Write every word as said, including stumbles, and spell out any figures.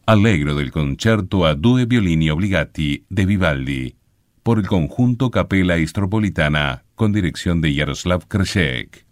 Allegro del concerto a due violini obbligati de Vivaldi, por el conjunto Capella Istropolitana, con dirección de Jaroslav Kršek.